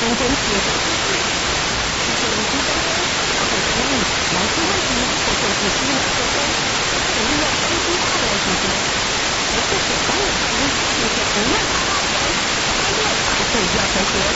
中间写着提醒您，提升高考考生们，劳资问题或者是资源纠纷。